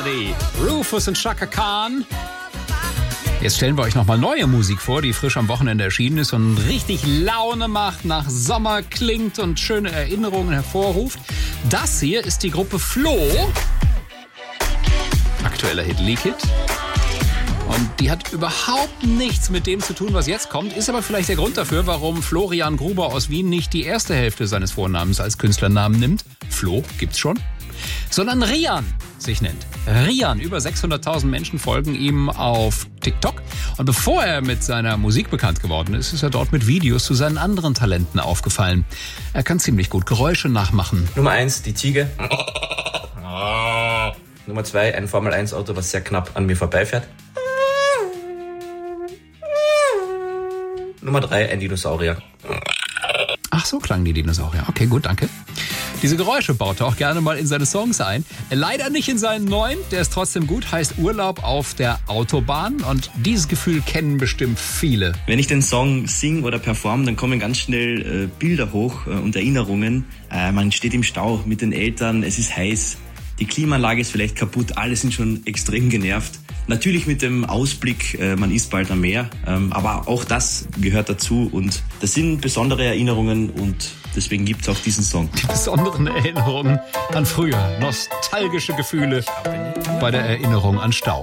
Party. Rufus und Chaka Khan. Jetzt stellen wir euch nochmal neue Musik vor, die frisch am Wochenende erschienen ist und richtig Laune macht, nach Sommer klingt und schöne Erinnerungen hervorruft. Das hier ist die Gruppe Flo. Aktueller Hit Leak It. Und die hat überhaupt nichts mit dem zu tun, was jetzt kommt, ist aber vielleicht der Grund dafür, warum Florian Gruber aus Wien nicht die erste Hälfte seines Vornamens als Künstlernamen nimmt. Flo gibt's schon. Sondern Rian sich nennt. Rian, über 600.000 Menschen folgen ihm auf TikTok. Und bevor er mit seiner Musik bekannt geworden ist, ist er dort mit Videos zu seinen anderen Talenten aufgefallen. Er kann ziemlich gut Geräusche nachmachen. Nummer 1, die Ziege. Nummer 2, ein Formel-1-Auto, was sehr knapp an mir vorbeifährt. Nummer 3, ein Dinosaurier. Ach, so klangen die Dinosaurier. Okay, gut, danke. Diese Geräusche baut er auch gerne mal in seine Songs ein. Leider nicht in seinen neuen, der ist trotzdem gut, heißt Urlaub auf der Autobahn. Und dieses Gefühl kennen bestimmt viele. Wenn ich den Song singe oder performe, dann kommen ganz schnell Bilder hoch und Erinnerungen. Man steht im Stau mit den Eltern, es ist heiß, die Klimaanlage ist vielleicht kaputt, alle sind schon extrem genervt. Natürlich mit dem Ausblick, man ist bald am Meer, aber auch das gehört dazu und das sind besondere Erinnerungen und deswegen gibt es auch diesen Song. Die besonderen Erinnerungen an früher, nostalgische Gefühle bei der Erinnerung an Stau.